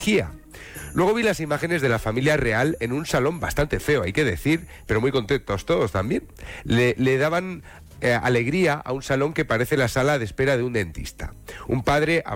Kia. Luego vi las imágenes de la familia real en un salón bastante feo, hay que decir, pero muy contentos todos también. Le daban alegría a un salón que parece la sala de espera de un dentista. Un padre